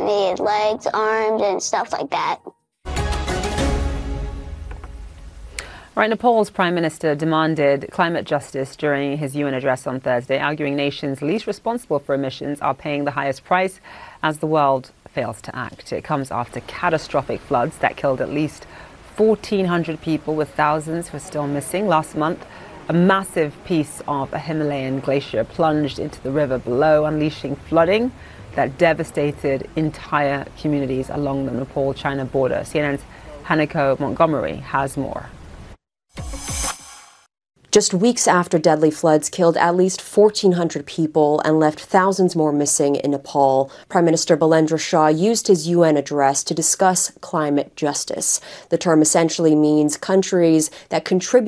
needed legs, arms, and stuff like that. Right, Nepal's Prime Minister demanded climate justice during his UN address on Thursday, arguing nations least responsible for emissions are paying the highest price as the world fails to act. It comes after catastrophic floods that killed at least 1,400 people, with thousands who are still missing. Last month, a massive piece of a Himalayan glacier plunged into the river below, unleashing flooding that devastated entire communities along the Nepal-China border. CNN's Hanako Montgomery has more. Just weeks after deadly floods killed at least 1,400 people and left thousands more missing in Nepal, Prime Minister Balendra Shah used his UN address to discuss climate justice. The term essentially means countries that contribute